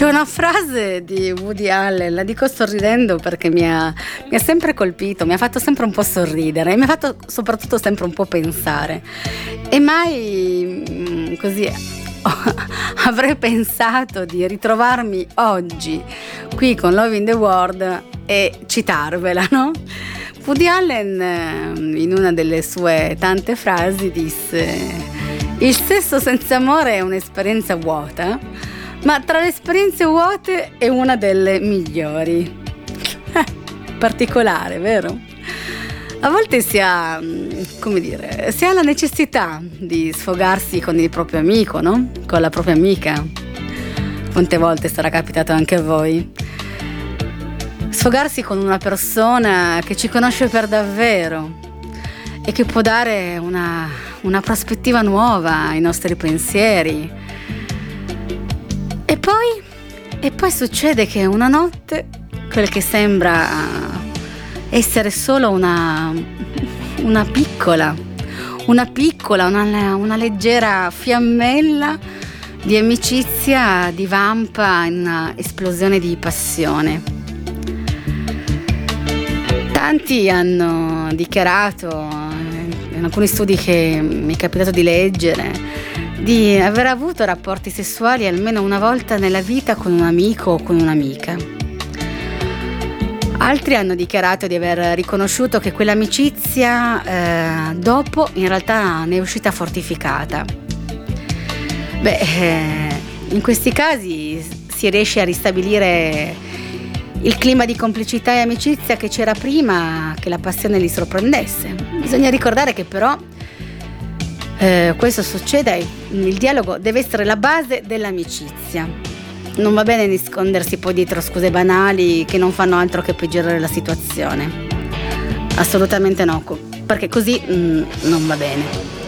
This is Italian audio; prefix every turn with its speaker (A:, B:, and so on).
A: C'è una frase di Woody Allen, la dico sorridendo perché mi ha sempre colpito, mi ha fatto sempre un po' sorridere e mi ha fatto soprattutto sempre un po' pensare. E mai così avrei pensato di ritrovarmi oggi qui con Love in the World e citarvela, no? Woody Allen in una delle sue tante frasi disse: il sesso senza amore è un'esperienza vuota, ma tra le esperienze vuote è una delle migliori. Particolare, vero? A volte si ha la necessità di sfogarsi con il proprio amico, no? Con la propria amica. Quante volte sarà capitato anche a voi? Sfogarsi con una persona che ci conosce per davvero e che può dare una prospettiva nuova ai nostri pensieri. E poi succede che una notte quel che sembra essere solo una piccola, una leggera fiammella di amicizia divampa in una esplosione di passione. Tanti hanno dichiarato, in alcuni studi che mi è capitato di leggere, di aver avuto rapporti sessuali almeno una volta nella vita con un amico o con un'amica. Altri hanno dichiarato di aver riconosciuto che quell'amicizia dopo in realtà ne è uscita fortificata. In questi casi si riesce a ristabilire il clima di complicità e amicizia che c'era prima che la passione li sorprendesse. Bisogna ricordare che però questo succede, il dialogo deve essere la base dell'amicizia. Non va bene nascondersi poi dietro scuse banali che non fanno altro che peggiorare la situazione. Assolutamente no, perché così non va bene.